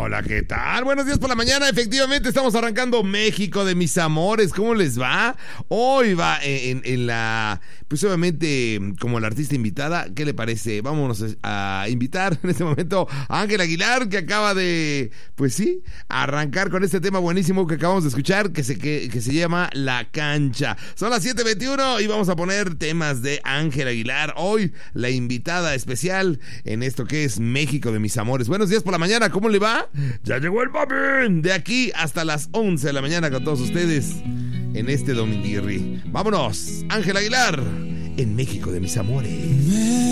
Hola, ¿qué tal? Buenos días por la mañana. Efectivamente, estamos arrancando México de mis amores. ¿Cómo les va? Hoy va en la... Pues obviamente, como la artista invitada, ¿qué le parece? Vámonos a invitar en este momento a Ángel Aguilar, que acaba de, pues sí, arrancar con este tema buenísimo que acabamos de escuchar, que se llama La Cancha. Son las 7:21 y vamos a poner temas de Ángel Aguilar. Hoy, la invitada especial en esto que es México de mis amores. Buenos días por la mañana, ¿cómo le va? Ya llegó el papi. De aquí hasta las 11 de la mañana con todos ustedes en este dominguirri. Vámonos, Ángel Aguilar, en México de mis amores.